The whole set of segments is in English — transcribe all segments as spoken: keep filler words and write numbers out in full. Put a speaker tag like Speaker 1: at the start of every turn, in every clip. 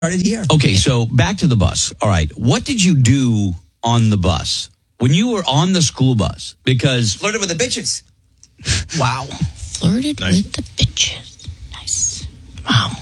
Speaker 1: started here.
Speaker 2: Okay, so back to the bus. All right. What did you do on the bus? When you were on the school bus? Because...
Speaker 1: Flirted with the bitches.
Speaker 3: Wow.
Speaker 4: Flirted nice. with the bitches. Nice.
Speaker 3: Wow.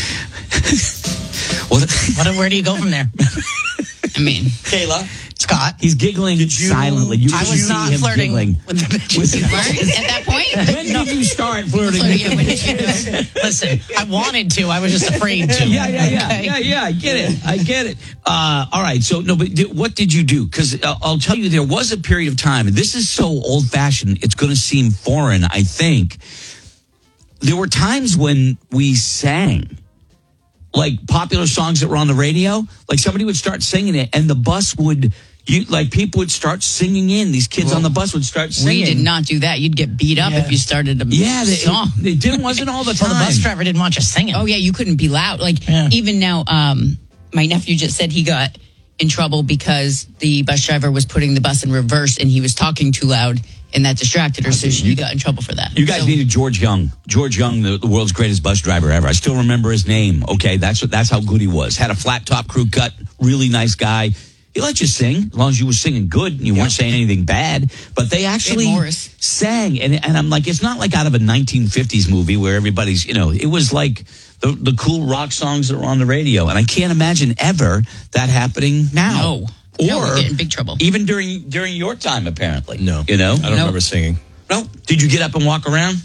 Speaker 2: what,
Speaker 3: what, where do you go from there?
Speaker 4: I mean...
Speaker 1: Kayla.
Speaker 3: Scott.
Speaker 2: He's giggling you, silently. You
Speaker 3: I was not flirting giggling. with the bitches.
Speaker 4: At that point?
Speaker 2: When did you start flirting?
Speaker 4: flirting when did you
Speaker 3: Listen, I wanted to. I was just afraid to.
Speaker 2: Yeah, yeah, yeah.
Speaker 3: Okay?
Speaker 2: Yeah, yeah. I get it. I get it. Uh, all right. So, no, but th- what did you do? Because uh, I'll tell you, there was a period of time, and this is so old-fashioned, it's going to seem foreign, I think. There were times when we sang. Like popular songs that were on the radio, like somebody would start singing it, and the bus would, you like people would start singing in. These kids well, on the bus would start singing.
Speaker 4: We did not do that. You'd get beat up yeah. if you started a
Speaker 2: yeah, they,
Speaker 4: song.
Speaker 2: It, it didn't wasn't all the time.
Speaker 3: Well, the bus driver didn't want you singing.
Speaker 4: Oh yeah, you couldn't be loud. Like yeah. even now, um, my nephew just said he got in trouble because the bus driver was putting the bus in reverse and he was talking too loud. And that distracted her, so she got in trouble for that.
Speaker 2: You guys
Speaker 4: so,
Speaker 2: needed George Young. George Young, the, the world's greatest bus driver ever. I still remember his name, okay? That's what, that's how good he was. Had a flat top crew cut, really nice guy. He let you sing, as long as you were singing good and you yeah. weren't saying anything bad. But they actually sang. And, and I'm like, it's not like out of a nineteen fifties movie where everybody's, you know, it was like the, the cool rock songs that were on the radio. And I can't imagine ever that happening now.
Speaker 4: No.
Speaker 2: Or
Speaker 4: no, we're in big trouble.
Speaker 2: Even during during your time, apparently.
Speaker 5: No.
Speaker 2: You know?
Speaker 5: I don't
Speaker 4: no.
Speaker 5: remember singing.
Speaker 2: No? Did you get up and walk around?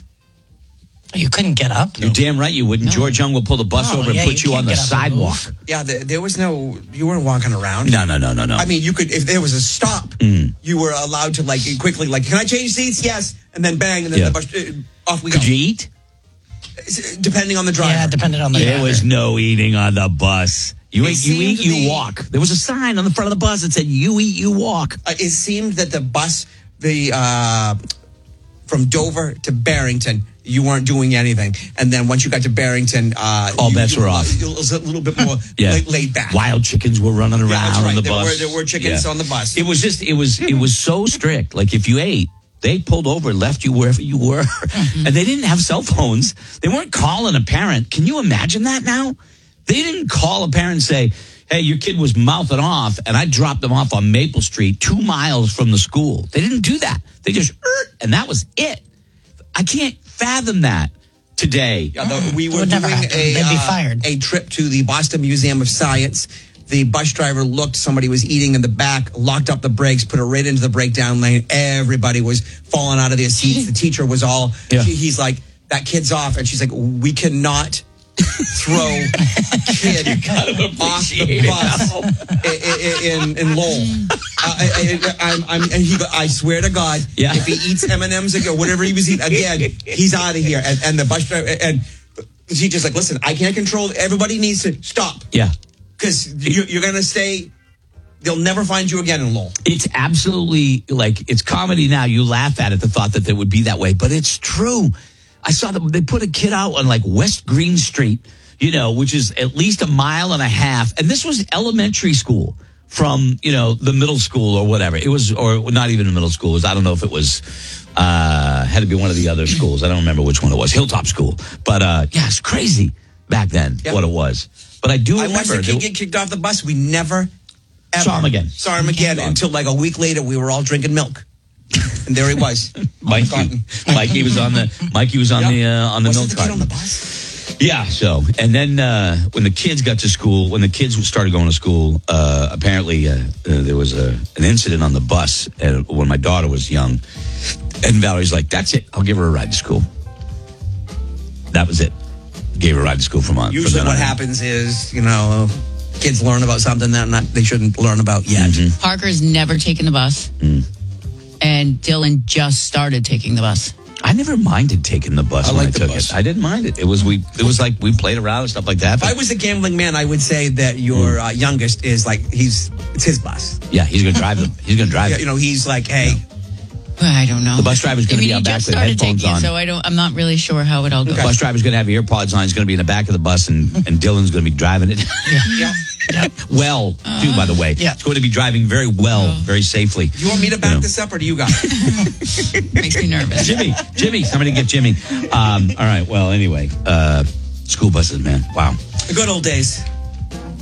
Speaker 3: You couldn't get up.
Speaker 2: You're no. damn right you wouldn't. No. George Young will pull the bus
Speaker 3: oh,
Speaker 2: over
Speaker 3: yeah,
Speaker 2: and put you, you on the sidewalk.
Speaker 1: Yeah, the, there was no, you weren't walking around.
Speaker 2: No, no, no, no, no.
Speaker 1: I mean, you could, if there was a stop, mm. you were allowed to like quickly, like, can I change seats? Yes. And then bang, and then yeah. the bus, uh, off we go.
Speaker 2: Could you eat?
Speaker 1: Depending on the driver.
Speaker 3: Yeah, depending on the
Speaker 2: there
Speaker 3: driver.
Speaker 2: There was no eating on the bus. You
Speaker 1: it
Speaker 2: eat, you eat, you
Speaker 1: the,
Speaker 2: walk. There was a sign on the front of the bus that said, you eat, you walk.
Speaker 1: Uh, it seemed that the bus, the uh, from Dover to Barrington, you weren't doing anything. And then once you got to Barrington, uh,
Speaker 2: all
Speaker 1: you,
Speaker 2: bets
Speaker 1: you
Speaker 2: were off.
Speaker 1: It was a little bit more
Speaker 2: yeah.
Speaker 1: laid, laid back.
Speaker 2: Wild chickens were running around
Speaker 1: yeah, right.
Speaker 2: on the
Speaker 1: there
Speaker 2: bus.
Speaker 1: Were, there were chickens yeah. on the bus.
Speaker 2: It was just, it was, it was so strict. Like if you ate, they pulled over and left you wherever you were. Mm-hmm. And they didn't have cell phones. They weren't calling a parent. Can you imagine that now? They didn't call a parent and say, hey, your kid was mouthing off, and I dropped them off on Maple Street two miles from the school. They didn't do that. They just, and that was it. I can't fathom that today.
Speaker 1: Yeah, the, we were doing a,
Speaker 3: They'd be fired.
Speaker 1: Uh, a trip to the Boston Museum of Science. The bus driver looked, somebody was eating in the back, locked up the brakes, put it right into the breakdown lane. Everybody was falling out of their seats. The teacher was all,
Speaker 2: yeah.
Speaker 1: she, he's like, that kid's off. And she's like, we cannot throw a kid off the bus in, in, in Lowell. Uh, I, I, I'm, I'm, and he, I swear to God,
Speaker 2: yeah.
Speaker 1: if he eats M and M's again, whatever he was eating again, he's out of here. And, and the bus driver, and he just like, listen, I can't control, everybody needs to stop.
Speaker 2: Yeah.
Speaker 1: Because you're, you're going to stay, they'll never find you again in Lowell.
Speaker 2: It's absolutely, like, it's comedy now. You laugh at it, the thought that it would be that way. But it's true. I saw them, they put a kid out on, like, West Green Street, you know, which is at least a mile and a half. And this was elementary school from, you know, the middle school or whatever. It was, or not even the middle school. It was, I don't know if it was, uh, had to be one of the other schools. I don't remember which one it was. Hilltop School. But, uh, yeah, it's crazy back then yep. what it was. But I do
Speaker 1: I
Speaker 2: remember.
Speaker 1: watched the kid get kicked off the bus. We never, ever
Speaker 2: saw him again.
Speaker 1: Saw him again until like a week later we were all drinking milk. And there he was.
Speaker 2: Mikey. Mikey was on the Mikey was on yep. the uh, on the
Speaker 1: Wasn't
Speaker 2: milk
Speaker 1: the kid
Speaker 2: carton.
Speaker 1: on the bus?
Speaker 2: Yeah, so and then uh, when the kids got to school, when the kids started going to school, uh, apparently uh, uh, there was a an incident on the bus uh, when my daughter was young, and Valerie's like, "That's it. I'll give her a ride to school." That was it. Gave her a ride to school from on.
Speaker 1: Usually, what on. happens is, you know, kids learn about something that not they shouldn't learn about yet.
Speaker 2: Mm-hmm.
Speaker 4: Parker's never taken the bus,
Speaker 2: mm.
Speaker 4: and Dylan just started taking the bus.
Speaker 2: I never minded taking the bus
Speaker 5: I
Speaker 2: when
Speaker 5: like
Speaker 2: I took
Speaker 5: bus.
Speaker 2: it. I didn't mind it. It was we. It was like we played around and stuff like that.
Speaker 1: If I was a gambling man, I would say that your
Speaker 2: mm.
Speaker 1: uh, youngest is like he's it's his bus.
Speaker 2: Yeah, he's gonna drive them. He's gonna drive
Speaker 1: yeah,
Speaker 2: it.
Speaker 1: You know, he's like, hey.
Speaker 2: Yeah.
Speaker 4: I don't know.
Speaker 2: The bus driver's going to
Speaker 4: I mean,
Speaker 2: be out back with headphones
Speaker 4: taking,
Speaker 2: on.
Speaker 4: So I don't. I'm not really sure how it all goes.
Speaker 2: The bus driver's going to have earpods on. He's going to be in the back of the bus, and, and Dylan's going to be driving it.
Speaker 1: Yeah. yeah.
Speaker 2: Well,
Speaker 4: uh,
Speaker 2: too, by the way.
Speaker 3: Yeah.
Speaker 2: It's going to be driving very well, uh, very safely.
Speaker 1: You want me to back you know. this up, or do you got
Speaker 4: it? Makes me nervous.
Speaker 2: Jimmy, Jimmy, somebody get Jimmy. Um, all right. Well, anyway, uh, school buses, man. Wow.
Speaker 1: The good old days.